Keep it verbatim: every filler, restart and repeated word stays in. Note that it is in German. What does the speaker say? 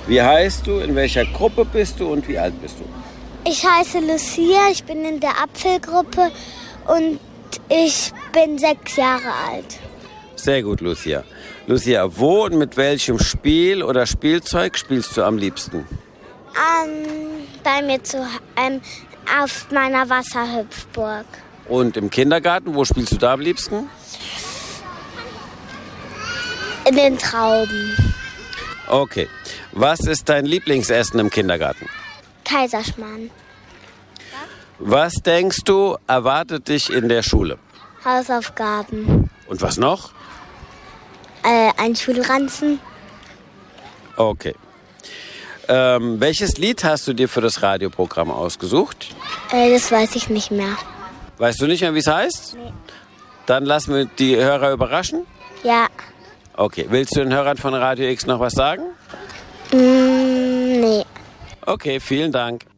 Wie heißt du, in welcher Gruppe bist du und wie alt bist du? Ich heiße Lucia, ich bin in der Apfelgruppe und ich bin sechs Jahre alt. Sehr gut, Lucia. Lucia, wo und mit welchem Spiel oder Spielzeug spielst du am liebsten? Ähm, bei mir zu, ähm, auf meiner Wasserhüpfburg. Und im Kindergarten, wo spielst du da am liebsten? In den Trauben. Okay. Was ist dein Lieblingsessen im Kindergarten? Kaiserschmarrn. Was denkst du, erwartet dich in der Schule? Hausaufgaben. Und was noch? Äh, ein Schulranzen. Okay. Ähm, welches Lied hast du dir für das Radioprogramm ausgesucht? Äh, das weiß ich nicht mehr. Weißt du nicht mehr, wie es heißt? Nee. Dann lassen wir die Hörer überraschen. Ja. Okay. Willst du den Hörern von Radio X noch was sagen? Mm, nee. Okay, vielen Dank.